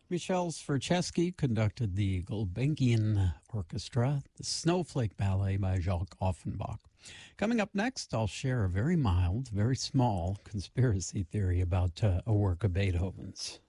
Michel Sverchesky conducted the Gulbenkian Orchestra, the Snowflake Ballet by Jacques Offenbach. Coming up next, I'll share a very mild, very small conspiracy theory about a work of Beethoven's.